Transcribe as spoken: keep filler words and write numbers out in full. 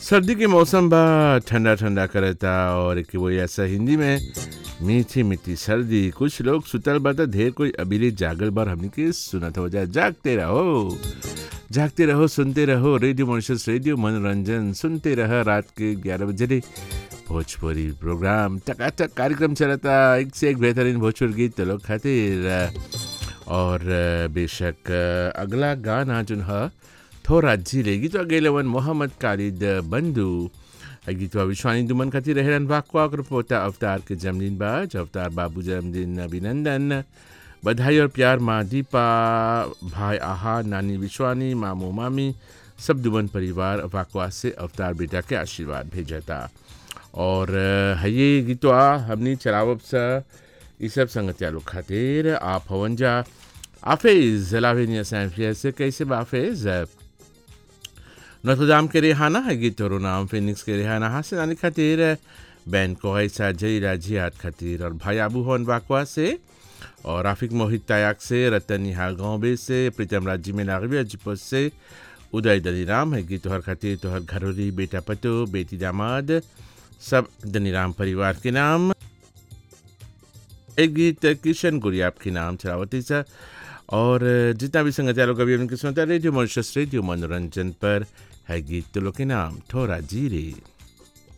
सर्दी के मौसम बा ठंडा ठंडा करता और कि वो ऐसा हिंदी में मीठी मीठी सर्दी कुछ लोग सुतल बा त ढेर कोई अबीले जागल बार हमनी के सुनत हो जाए जागते रहो जागते रहो सुनते रहो रेडियो मॉरिशस रेडियो मनोरंजन सुनते रह रात के ग्यारह बजे रे भोजपुरी प्रोग्राम टकाटक कार्यक्रम चलता एक से एक बेहतरीन भोजपुरी गीत लोग खातिर और बेशक अगला गाना जो है थोड़ा झीले गीत गेलवन मोहम्मद कालिद बंधु गीतवा विश्वानी दुमन खातिर रहरन वाकवा पोता अवतार के जन्मदिन बाज अवतार बाबू जन्मदिन अभिनंदन बधाई और प्यार माँ दीपा भाई आहा नानी विश्वानी मामू मामी सब दुमन परिवार वाकवा से अवतार बेटा के आशीर्वाद भेजता और ये गीतवा हमनी चलावब सा ये सब संगतिया लोग खातिर आप हवंजा आफेज लावेनिया सैम्फिया से कैसे बाफेज नोत्रदाम के रेहाना है गीत और नाम फिनिक्स के रेहाना हासिल आने खातिर बैंड को ऐसा जई राजी हाथ खातिर और भाई आबू होन वाकवा से और राफिक मोहित तायाक से रतन निहाल गाँव से प्रीतम राजी में नागवी अजिपोस से उदय दनीराम है गीत तोहर खातिर तोहर घरोरी बेटा पतो बेटी दामाद सब दनीराम परिवार के नाम एक गीत किशन गुरियाब के नाम चलावती सा और जितना भी संगत लोग अभी उनके सुनता रेडियो मॉरिशस रेडियो मनोरंजन पर है गीत तो लोग के नाम थोड़ा जीरे।